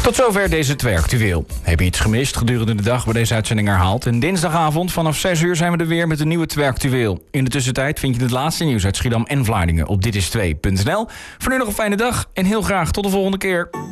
Tot zover deze 2 actueel. Heb je iets gemist gedurende de dag, waar deze uitzending herhaald? En dinsdagavond vanaf 6 uur zijn we er weer met een nieuwe 2 actueel. In de tussentijd vind je het laatste nieuws uit Schiedam en Vlaardingen op ditis2.nl. Voor nu nog een fijne dag en heel graag tot de volgende keer.